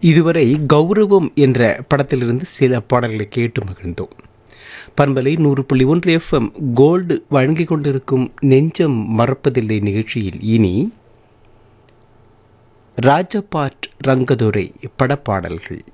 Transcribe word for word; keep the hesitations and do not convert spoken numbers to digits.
இதுவரை கௌரவம் என்ற படத்திலிருந்து சில பாடல்களை கேட்டு மகிழ்ந்தோம். பண்பலை நூறு புள்ளி ஒன்று எஃப்எம் கோல்டு வழங்கிக் கொண்டிருக்கும் நெஞ்சம் மறப்பதில்லை நிகழ்ச்சியில் இனி ராஜபாட் ரங்கதுரை படப்பாடல்கள்.